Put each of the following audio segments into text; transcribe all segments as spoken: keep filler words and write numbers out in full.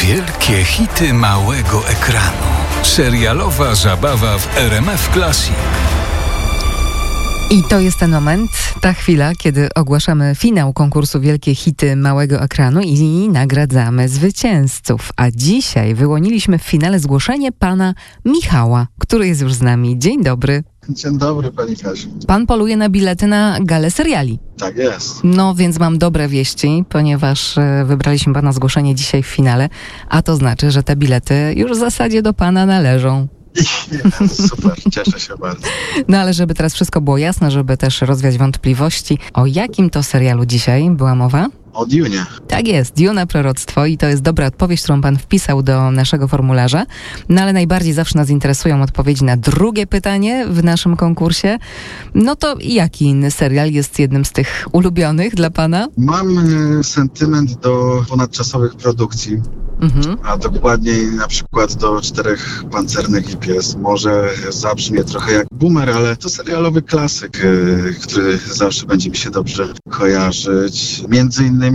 Wielkie hity małego ekranu. Serialowa zabawa w R M F Classic. I to jest ten moment, ta chwila, kiedy ogłaszamy finał konkursu Wielkie Hity Małego Ekranu i nagradzamy zwycięzców. A dzisiaj wyłoniliśmy w finale zgłoszenie pana Michała, który jest już z nami. Dzień dobry. Dzień dobry, pani Kasiu. Pan poluje na bilety na galę seriali. Tak jest. No więc mam dobre wieści, ponieważ e, wybraliśmy pana zgłoszenie dzisiaj w finale, a to znaczy, że te bilety już w zasadzie do pana należą. Super, cieszę się bardzo. No ale żeby teraz wszystko było jasne, żeby też rozwiać wątpliwości, o jakim to serialu dzisiaj była mowa? O Dunie. Tak jest, Duna Proroctwo i to jest dobra odpowiedź, którą pan wpisał do naszego formularza. No ale najbardziej zawsze nas interesują odpowiedzi na drugie pytanie w naszym konkursie. No to jaki inny serial jest jednym z tych ulubionych dla pana? Mam e, sentyment do ponadczasowych produkcji. Mhm. A dokładniej na przykład do Czterech Pancernych i Pies. Może zabrzmie trochę jak boomer, ale to serialowy klasyk, e, który zawsze będzie mi się dobrze kojarzyć. Między innymi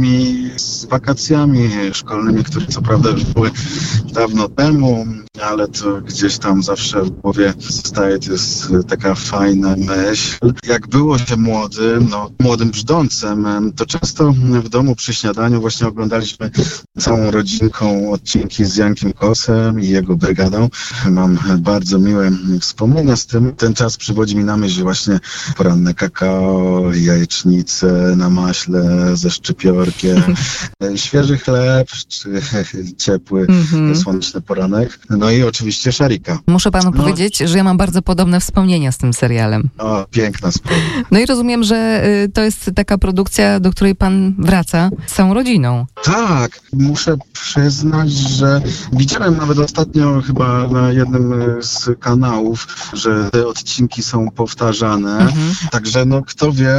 z wakacjami szkolnymi, które co prawda już były dawno temu, ale to gdzieś tam zawsze w głowie zostaje, to jest taka fajna myśl. Jak było się młodym, no młodym brzdącem, to często w domu przy śniadaniu właśnie oglądaliśmy całą rodzinką odcinki z Jankiem Kosem i jego brygadą. Mam bardzo miłe wspomnienia z tym. Ten czas przywodzi mi na myśl właśnie poranne kakao, jajecznice na maśle ze szczypiorkiem, świeży chleb czy ciepły, mm-hmm. słoneczny poranek. No i oczywiście szarika. Muszę panu no. powiedzieć, że ja mam bardzo podobne wspomnienia z tym serialem. O, piękna sprawa. No i rozumiem, że y, to jest taka produkcja, do której pan wraca z całą rodziną. Tak, muszę przyznać, że widziałem nawet ostatnio chyba na jednym z kanałów, że te odcinki są powtarzane. Mhm. Także no kto wie,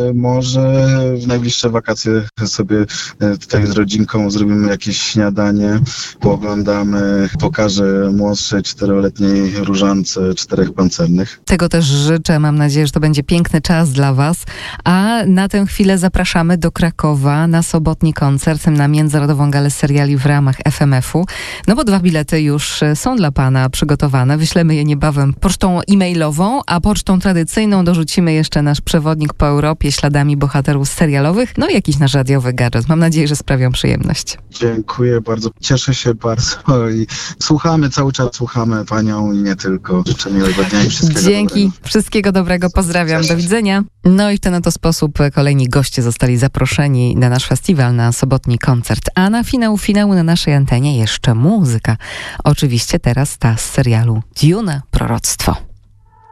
może w najbliższe wakacje sobie tutaj z rodzinką zrobimy jakieś śniadanie, pooglądamy, pokażę młodszej czteroletniej różance Czterech Pancernych. Tego też życzę, mam nadzieję, że to będzie piękny czas dla was. A na tę chwilę zapraszamy do Krakowa na sobotni koncert na Międzynarodową Galę Seriali w ramach F M F-u. No bo dwa bilety już są dla pana przygotowane. Wyślemy je niebawem pocztą e-mailową, a pocztą tradycyjną dorzucimy jeszcze nasz przewodnik po Europie śladami bohaterów serialowych, no i jakiś nasz radiowy gadżet. Mam nadzieję, że sprawią przyjemność. Dziękuję bardzo. Cieszę się bardzo i słuchamy, cały czas słuchamy panią i nie tylko. Życzę miłego dnia i wszystkiego Dzięki. dobrego. Wszystkiego dobrego. Pozdrawiam. Do widzenia. No i w ten oto sposób kolejni goście zostali zaproszeni na nasz festiwal, na sobotni koncert. A na finał finału na naszej antenie jeszcze muzyka. Oczywiście teraz ta z serialu Duna Proroctwo.